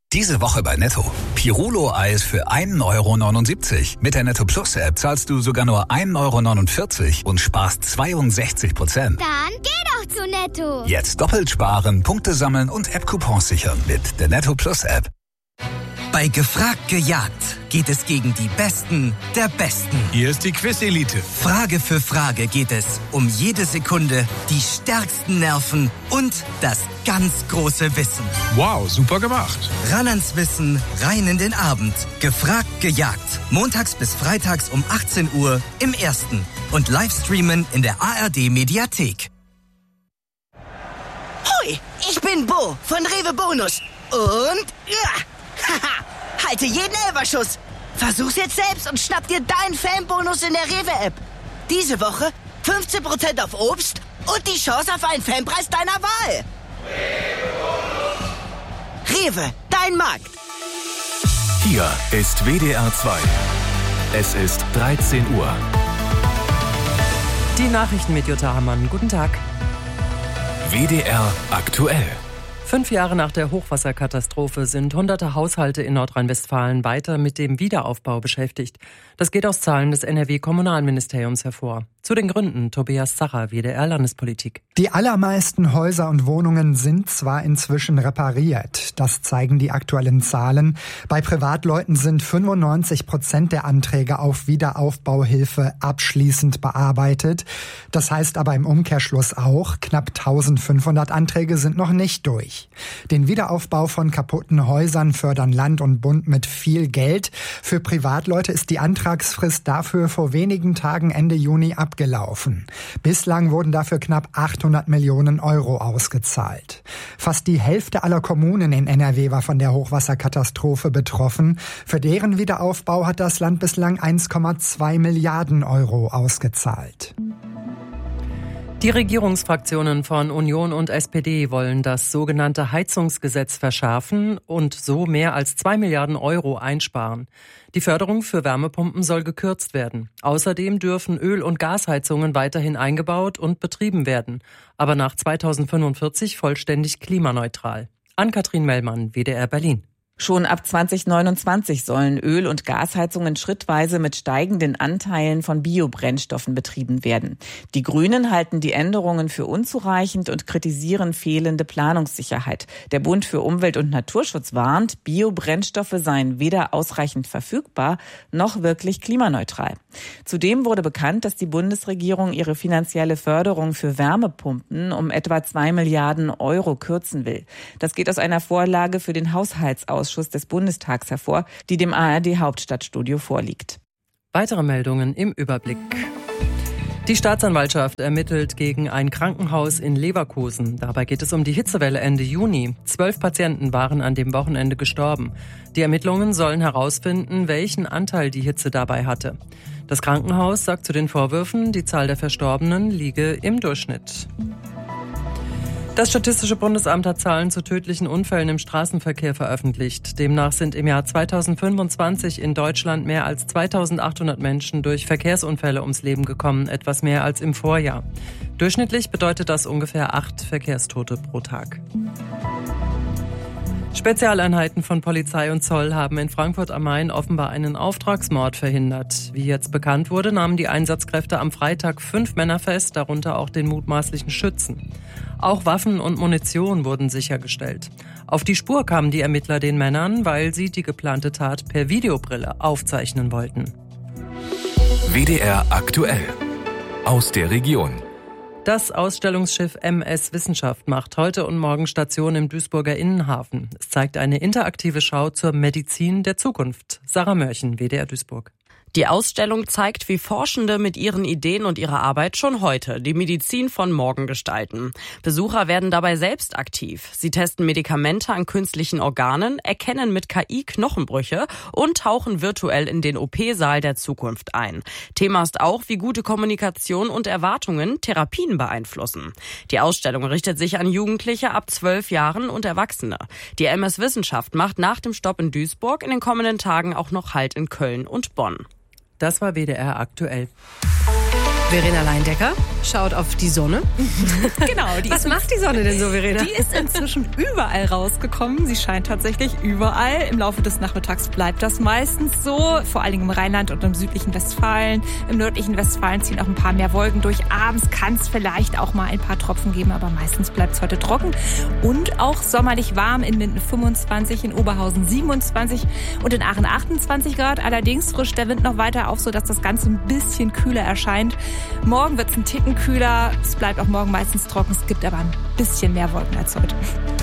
Diese Woche bei Netto. Pirulo-Eis für 1,79 €. Mit der Netto Plus App zahlst du sogar nur 1,49 € und sparst 62%. Dann geh doch zu Netto. Jetzt doppelt sparen, Punkte sammeln und App-Coupons sichern mit der Netto Plus App. Bei Gefragt gejagt geht es gegen die Besten der Besten. Hier ist die Quiz-Elite. Frage für Frage geht es um jede Sekunde, die stärksten Nerven und das ganz große Wissen. Wow, super gemacht. Ran ans Wissen, rein in den Abend. Gefragt gejagt. Montags bis freitags um 18 Uhr im Ersten. Und Livestreamen in der ARD-Mediathek. Hoi, ich bin Bo von Rewe Bonus. Und... Haha, halte jeden Elferschuss. Versuch's jetzt selbst und schnapp dir deinen Fanbonus in der Rewe-App. Diese Woche 15% auf Obst und die Chance auf einen Fanpreis deiner Wahl. Rewe, dein Markt. Hier ist WDR 2. Es ist 13 Uhr. Die Nachrichten mit Jutta Hammann. Guten Tag. WDR aktuell. 5 Jahre nach der Hochwasserkatastrophe sind hunderte Haushalte in Nordrhein-Westfalen weiter mit dem Wiederaufbau beschäftigt. Das geht aus Zahlen des NRW-Kommunalministeriums hervor. Zu den Gründen Tobias Zacher, WDR Landespolitik. Die allermeisten Häuser und Wohnungen sind zwar inzwischen repariert. Das zeigen die aktuellen Zahlen. Bei Privatleuten sind 95% der Anträge auf Wiederaufbauhilfe abschließend bearbeitet. Das heißt aber im Umkehrschluss auch, knapp 1500 Anträge sind noch nicht durch. Den Wiederaufbau von kaputten Häusern fördern Land und Bund mit viel Geld. Für Privatleute ist die Antragsfrist dafür vor wenigen Tagen Ende Juni abgelaufen. Bislang wurden dafür knapp 800 Millionen € ausgezahlt. Fast die Hälfte aller Kommunen in NRW war von der Hochwasserkatastrophe betroffen. Für deren Wiederaufbau hat das Land bislang 1,2 Milliarden € ausgezahlt. Die Regierungsfraktionen von Union und SPD wollen das sogenannte Heizungsgesetz verschärfen und so mehr als 2 Milliarden € einsparen. Die Förderung für Wärmepumpen soll gekürzt werden. Außerdem dürfen Öl- und Gasheizungen weiterhin eingebaut und betrieben werden, aber nach 2045 vollständig klimaneutral. Ann-Kathrin Mellmann, WDR Berlin. Schon ab 2029 sollen Öl- und Gasheizungen schrittweise mit steigenden Anteilen von Biobrennstoffen betrieben werden. Die Grünen halten die Änderungen für unzureichend und kritisieren fehlende Planungssicherheit. Der Bund für Umwelt und Naturschutz warnt, Biobrennstoffe seien weder ausreichend verfügbar noch wirklich klimaneutral. Zudem wurde bekannt, dass die Bundesregierung ihre finanzielle Förderung für Wärmepumpen um etwa 2 Milliarden € kürzen will. Das geht aus einer Vorlage für den Haushaltsausschuss des Bundestags hervor, die dem ARD-Hauptstadtstudio vorliegt. Weitere Meldungen im Überblick. Die Staatsanwaltschaft ermittelt gegen ein Krankenhaus in Leverkusen. Dabei geht es um die Hitzewelle Ende Juni. 12 Patienten waren an dem Wochenende gestorben. Die Ermittlungen sollen herausfinden, welchen Anteil die Hitze dabei hatte. Das Krankenhaus sagt zu den Vorwürfen, die Zahl der Verstorbenen liege im Durchschnitt. Das Statistische Bundesamt hat Zahlen zu tödlichen Unfällen im Straßenverkehr veröffentlicht. Demnach sind im Jahr 2025 in Deutschland mehr als 2800 Menschen durch Verkehrsunfälle ums Leben gekommen, etwas mehr als im Vorjahr. Durchschnittlich bedeutet das ungefähr 8 Verkehrstote pro Tag. Spezialeinheiten von Polizei und Zoll haben in Frankfurt am Main offenbar einen Auftragsmord verhindert. Wie jetzt bekannt wurde, nahmen die Einsatzkräfte am Freitag 5 Männer fest, darunter auch den mutmaßlichen Schützen. Auch Waffen und Munition wurden sichergestellt. Auf die Spur kamen die Ermittler den Männern, weil sie die geplante Tat per Videobrille aufzeichnen wollten. WDR aktuell. Aus der Region. Das Ausstellungsschiff MS Wissenschaft macht heute und morgen Station im Duisburger Innenhafen. Es zeigt eine interaktive Schau zur Medizin der Zukunft. Sarah Mörchen, WDR Duisburg. Die Ausstellung zeigt, wie Forschende mit ihren Ideen und ihrer Arbeit schon heute die Medizin von morgen gestalten. Besucher werden dabei selbst aktiv. Sie testen Medikamente an künstlichen Organen, erkennen mit KI Knochenbrüche und tauchen virtuell in den OP-Saal der Zukunft ein. Thema ist auch, wie gute Kommunikation und Erwartungen Therapien beeinflussen. Die Ausstellung richtet sich an Jugendliche ab 12 Jahren und Erwachsene. Die MS Wissenschaft macht nach dem Stopp in Duisburg in den kommenden Tagen auch noch Halt in Köln und Bonn. Das war WDR aktuell. Verena Leindecker schaut auf die Sonne. Genau. Was macht die Sonne denn so, Verena? Die ist inzwischen überall rausgekommen. Sie scheint tatsächlich überall. Im Laufe des Nachmittags bleibt das meistens so. Vor allen Dingen im Rheinland und im südlichen Westfalen. Im nördlichen Westfalen ziehen auch ein paar mehr Wolken durch. Abends kann es vielleicht auch mal ein paar Tropfen geben, aber meistens bleibt es heute trocken. Und auch sommerlich warm, in Minden 25, in Oberhausen 27 und in Aachen 28 Grad. Allerdings frischt der Wind noch weiter auf, sodass das Ganze ein bisschen kühler erscheint. Morgen wird es ein Ticken kühler. Es bleibt auch morgen meistens trocken. Es gibt aber ein bisschen mehr Wolken als heute.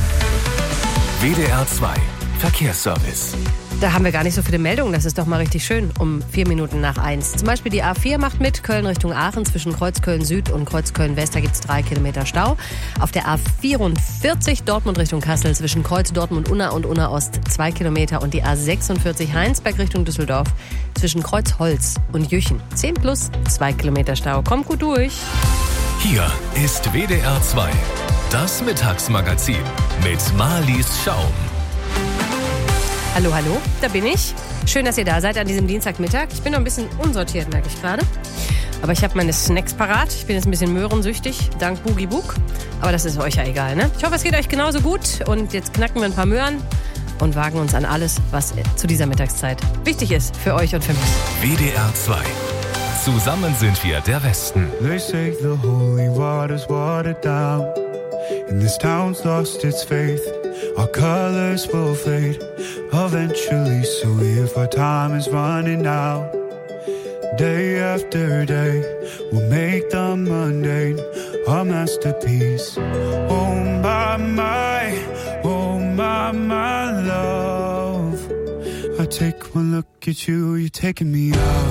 WDR 2 Verkehrsservice. Da haben wir gar nicht so viele Meldungen. Das ist doch mal richtig schön um 4 Minuten nach 1. Zum Beispiel die A4 macht mit. Köln Richtung Aachen zwischen Kreuzköln Süd und Kreuzköln West. Da gibt es 3 Kilometer Stau. Auf der A44 Dortmund Richtung Kassel zwischen Kreuz Dortmund Unna und Unna Ost 2 Kilometer. Und die A46 Heinsberg Richtung Düsseldorf zwischen Kreuzholz und Jüchen 10 plus 2 Kilometer Stau. Kommt gut durch. Hier ist WDR 2. Das Mittagsmagazin mit Marlies Schaum. Hallo, hallo, da bin ich. Schön, dass ihr da seid an diesem Dienstagmittag. Ich bin noch ein bisschen unsortiert, merke ich gerade. Aber ich habe meine Snacks parat. Ich bin jetzt ein bisschen möhrensüchtig, dank Boogie Book. Aber das ist euch ja egal, ne? Ich hoffe, es geht euch genauso gut. Und jetzt knacken wir ein paar Möhren und wagen uns an alles, was zu dieser Mittagszeit wichtig ist für euch und für mich. WDR 2. Zusammen sind wir der Westen. They say the holy water's watered down, and this town's lost its faith. Our colors will fade eventually, so if our time is running out, day after day, we'll make the mundane our masterpiece. Oh my love, I take one look at you, you're taking me out.